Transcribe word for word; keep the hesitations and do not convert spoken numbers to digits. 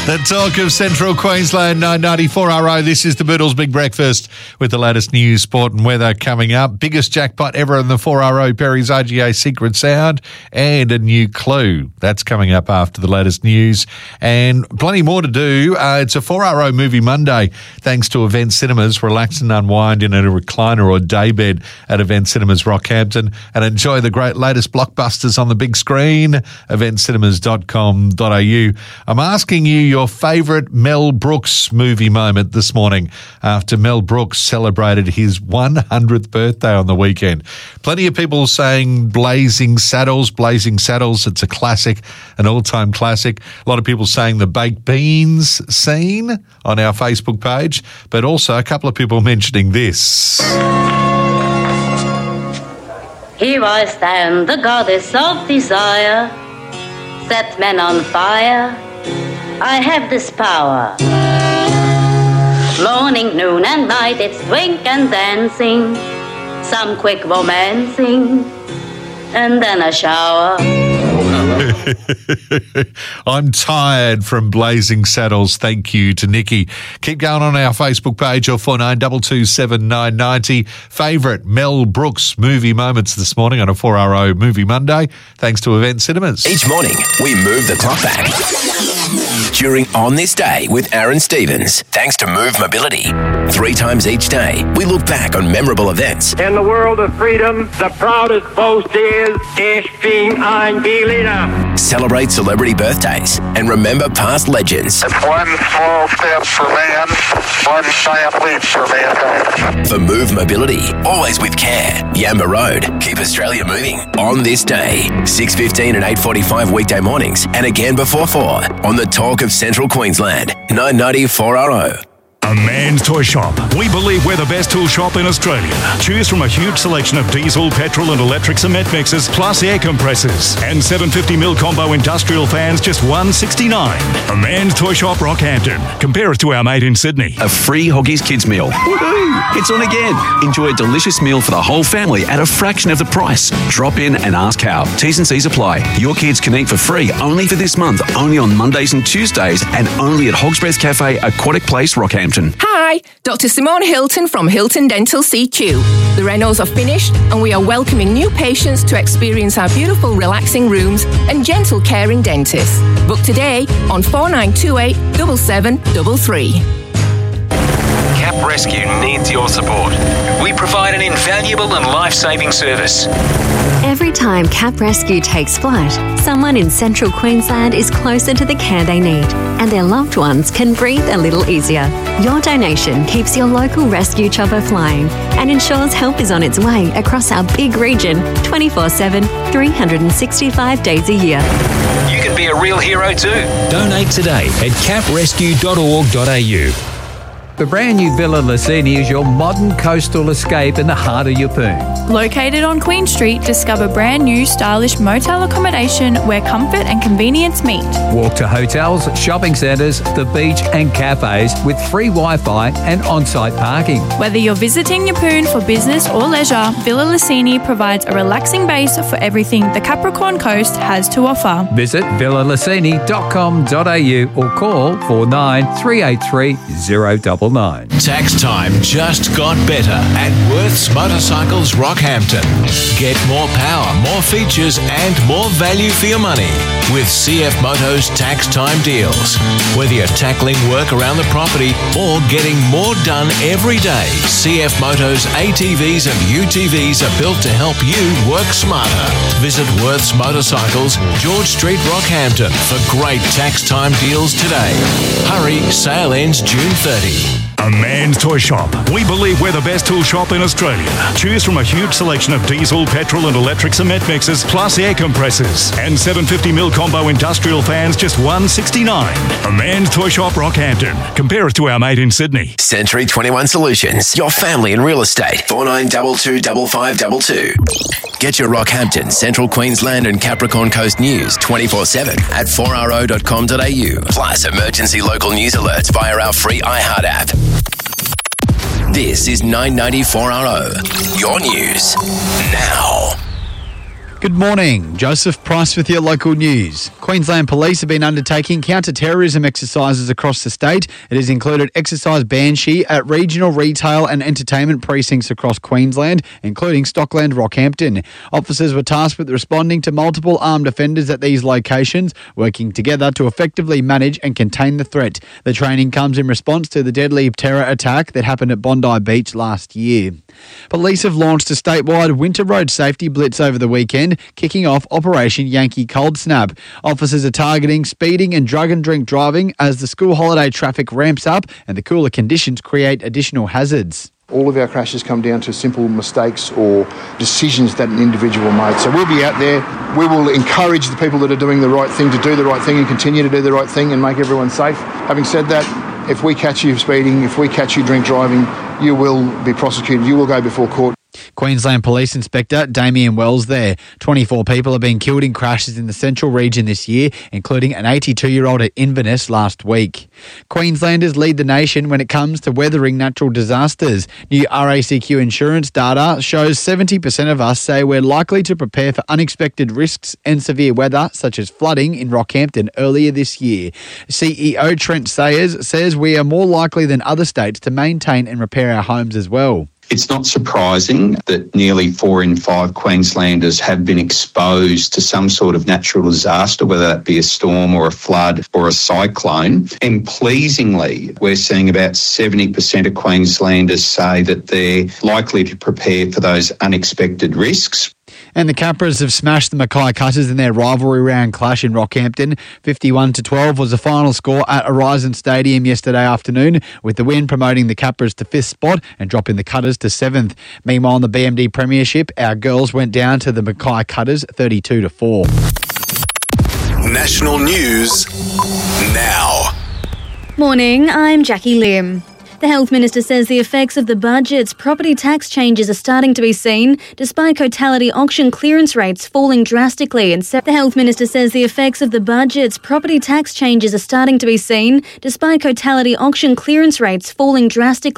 The talk of Central Queensland, nine ninety-four R O. This is the Boodles Big Breakfast with the latest news, sport and weather coming up. Biggest jackpot ever in the four R O, Perry's R G A Secret Sound, and a new clue. That's coming up after the latest news. And plenty more to do. Uh, it's a four R O Movie Monday, thanks to Event Cinemas. Relax and unwind in a recliner or daybed at Event Cinemas Rockhampton and enjoy the great latest blockbusters on the big screen. event cinemas dot com dot a u. I'm asking you your favourite Mel Brooks movie moment this morning after Mel Brooks celebrated his one hundredth birthday on the weekend. Plenty of people saying Blazing Saddles. Blazing Saddles, it's a classic, an all-time classic. A lot of people saying the baked beans scene on our Facebook page, but also a couple of people mentioning this. Here I stand, the goddess of desire, set men on fire. I have this power. Morning, noon and night, it's drink and dancing, some quick romancing, and then a shower. I'm tired from Blazing Saddles. Thank you to Nikki. Keep going on our Facebook page or four nine two two seven nine nine zero. Favourite Mel Brooks movie moments this morning on a four R O Movie Monday, thanks to Event Cinemas. Each morning, we move the clock back. During On This Day with Aaron Stevens, thanks to Move Mobility. Three times each day, we look back on memorable events. In the world of freedom, the proudest boast is, Ich bin ein Berliner. Celebrate celebrity birthdays and remember past legends. It's one small step for man, one giant leap for mankind. For Move Mobility, always with care. Yamba Road, keep Australia moving. On This Day, six fifteen and eight forty-five weekday mornings, and again before four on the Talk of Central Queensland, nine ninety-four R O. A Man's Toy Shop. We believe we're the best tool shop in Australia. Choose from a huge selection of diesel, petrol and electric cement mixers, plus air compressors. And seven hundred fifty mil combo industrial fans, just one sixty-nine. A Man's Toy Shop, Rockhampton. Compare us to our mate in Sydney. A free Hoggies Kids meal. Woohoo! It's on again. Enjoy a delicious meal for the whole family at a fraction of the price. Drop in and ask how. T's and C's apply. Your kids can eat for free only for this month, only on Mondays and Tuesdays, and only at Hog's Breath Cafe, Aquatic Place, Rockhampton. Hi, Doctor Simone Hilton from Hilton Dental C Q. The renos are finished and we are welcoming new patients to experience our beautiful relaxing rooms and gentle caring dentists. Book today on four nine two eight, seven seven three three. Cap Rescue needs your support. We provide an invaluable and life-saving service. Every time Cap Rescue takes flight, someone in Central Queensland is closer to the care they need, and their loved ones can breathe a little easier. Your donation keeps your local rescue chopper flying and ensures help is on its way across our big region twenty-four seven, three hundred sixty-five days a year. You can be a real hero too. Donate today at cap rescue dot org dot a u. The brand new Villa Lucini is your modern coastal escape in the heart of Yeppoon. Located on Queen Street, discover brand new stylish motel accommodation where comfort and convenience meet. Walk to hotels, shopping centres, the beach and cafes with free Wi-Fi and on-site parking. Whether you're visiting Yeppoon for business or leisure, Villa Lucini provides a relaxing base for everything the Capricorn Coast has to offer. Visit villa lucini dot com dot a u or call four nine three eight three zero double nine. Tax time just got better at Worth's Motorcycles Rockhampton. Get more power, more features and more value for your money with C F Motos tax time deals. Whether you're tackling work around the property or getting more done every day, C F Motos A T Vs and U T Vs are built to help you work smarter. Visit Worth's Motorcycles, George Street, Rockhampton for great tax time deals today. Hurry, sale ends June thirtieth. A Man's Toy Shop. We believe we're the best tool shop in Australia. Choose from a huge selection of diesel, petrol and electric cement mixers, plus air compressors. And seven hundred fifty mil combo industrial fans, just one sixty-nine. A Man's Toy Shop, Rockhampton. Compare us to our mate in Sydney. Century twenty-one Solutions. Your family in real estate. four nine two two, five five two two. Get your Rockhampton, Central Queensland and Capricorn Coast news twenty-four seven at four r o dot com dot a u. Plus emergency local news alerts via our free iHeart app. This is nine ninety-four R O. Your news now. Good morning. Joseph Price with your local news. Queensland Police have been undertaking counter-terrorism exercises across the state. It has included Exercise Banshee at regional retail and entertainment precincts across Queensland, including Stockland, Rockhampton. Officers were tasked with responding to multiple armed offenders at these locations, working together to effectively manage and contain the threat. The training comes in response to the deadly terror attack that happened at Bondi Beach last year. Police have launched a statewide winter road safety blitz over the weekend, kicking off Operation Yankee Cold Snap. Officers are targeting speeding and drug and drink driving as the school holiday traffic ramps up and the cooler conditions create additional hazards. All of our crashes come down to simple mistakes or decisions that an individual made. So we'll be out there. We will encourage the people that are doing the right thing to do the right thing and continue to do the right thing and make everyone safe. Having said that, if we catch you speeding, if we catch you drink driving, you will be prosecuted. You will go before court. Queensland Police Inspector Damien Wells there. twenty-four people have been killed in crashes in the central region this year, including an eighty-two-year-old at Inverness last week. Queenslanders lead the nation when it comes to weathering natural disasters. New R A C Q insurance data shows seventy percent of us say we're likely to prepare for unexpected risks and severe weather, such as flooding in Rockhampton earlier this year. C E O Trent Sayers says we are more likely than other states to maintain and repair our homes as well. It's not surprising that nearly four in five Queenslanders have been exposed to some sort of natural disaster, whether that be a storm or a flood or a cyclone. And pleasingly, we're seeing about seventy percent of Queenslanders say that they're likely to prepare for those unexpected risks. And the Capras have smashed the Mackay Cutters in their rivalry round clash in Rockhampton. fifty-one to twelve was the final score at Horizon Stadium yesterday afternoon, with the win promoting the Capras to fifth spot and dropping the Cutters to seventh. Meanwhile, in the B M D Premiership, our girls went down to the Mackay Cutters thirty-two to four. National news now. Morning, I'm Jackie Lim. The Health Minister says the effects of the budget's property tax changes are starting to be seen, despite Cotality auction clearance rates falling drastically. And the Health Minister says the effects of the budget's property tax changes are starting to be seen, despite Cotality auction clearance rates falling drastically.